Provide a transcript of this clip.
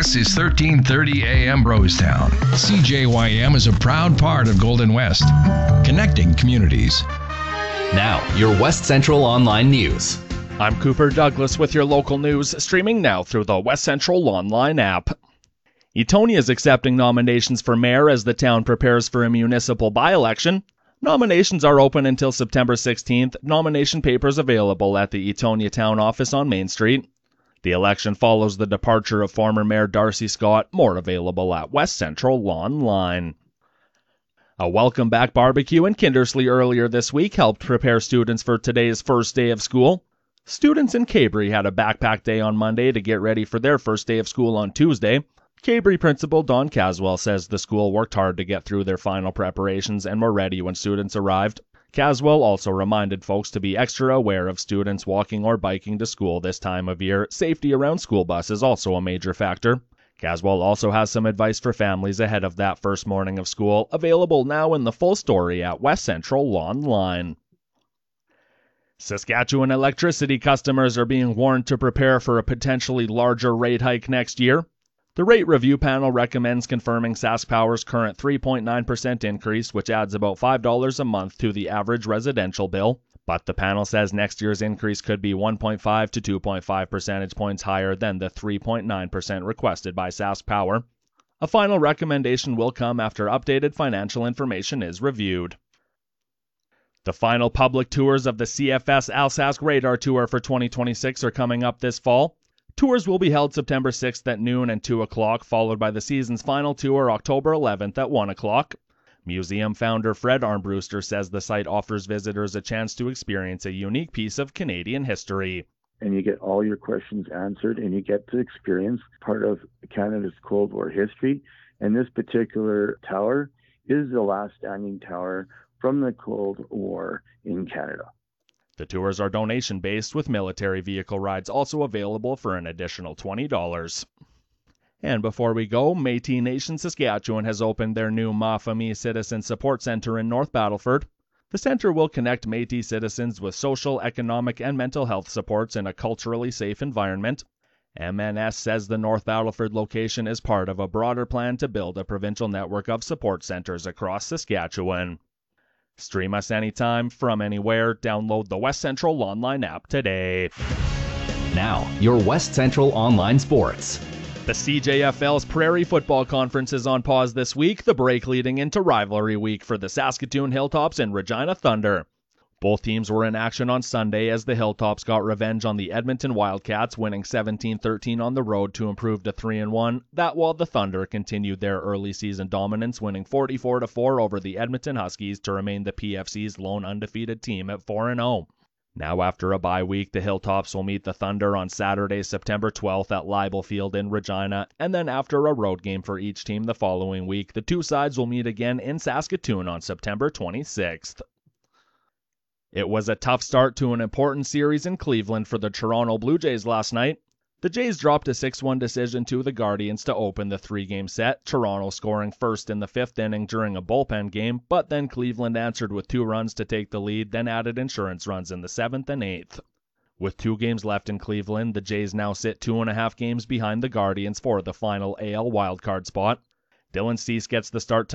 This is 1330 AM Rosetown. CJYM is a proud part of Golden West, connecting communities. Now, your West Central Online News. I'm Cooper Douglas with your local news, streaming now through the West Central Online app. Etonia is accepting nominations for mayor as the town prepares for a municipal by-election. Nominations are open until September 16th. Nomination papers available at the Etonia Town Office on Main Street. The election follows the departure of former Mayor Darcy Scott. More available at West Central Online. A welcome back barbecue in Kindersley earlier this week helped prepare students for today's first day of school. Students in Cabri had a backpack day on Monday to get ready for their first day of school on Tuesday. Cabri Principal Don Caswell says the school worked hard to get through their final preparations and were ready when students arrived. Caswell also reminded folks to be extra aware of students walking or biking to school this time of year. Safety around school bus is also a major factor. Caswell also has some advice for families ahead of that first morning of school, available now in the full story at West Central Online. Saskatchewan electricity customers are being warned to prepare for a potentially larger rate hike next year. The rate review panel recommends confirming SaskPower's current 3.9% increase, which adds about $5 a month to the average residential bill. But the panel says next year's increase could be 1.5 to 2.5 percentage points higher than the 3.9% requested by SaskPower. A final recommendation will come after updated financial information is reviewed. The final public tours of the CFS Alsask Radar Tour for 2026 are coming up this fall. Tours will be held September 6th at noon and 2 o'clock, followed by the season's final tour October 11th at 1 o'clock. Museum founder Fred Armbruster says the site offers visitors a chance to experience a unique piece of Canadian history. And you get all your questions answered, and you get to experience part of Canada's Cold War history. And this particular tower is the last standing tower from the Cold War in Canada. The tours are donation-based, with military vehicle rides also available for an additional $20. And before we go, Métis Nation Saskatchewan has opened their new Ma Famille Citizen Support Centre in North Battleford. The centre will connect Métis citizens with social, economic, and mental health supports in a culturally safe environment. MNS says the North Battleford location is part of a broader plan to build a provincial network of support centres across Saskatchewan. Stream us anytime, from anywhere. Download the West Central Online app today. Now, your West Central Online Sports. The CJFL's Prairie Football Conference is on pause this week, the break leading into rivalry week for the Saskatoon Hilltops and Regina Thunder. Both teams were in action on Sunday as the Hilltops got revenge on the Edmonton Wildcats, winning 17-13 on the road to improve to 3-1. That while the Thunder continued their early season dominance, winning 44-4 over the Edmonton Huskies to remain the PFC's lone undefeated team at 4-0. Now after a bye week, the Hilltops will meet the Thunder on Saturday, September 12th at Leibel Field in Regina, and then after a road game for each team the following week, the two sides will meet again in Saskatoon on September 26th. It was a tough start to an important series in Cleveland for the Toronto Blue Jays last night. The Jays dropped a 6-1 decision to the Guardians to open the three-game set, Toronto scoring first in the fifth inning during a bullpen game, but then Cleveland answered with 2 runs to take the lead, then added insurance runs in the 7th and 8th. With 2 games left in Cleveland, the Jays now sit 2.5 games behind the Guardians for the final AL wildcard spot. Dylan Cease gets the start tonight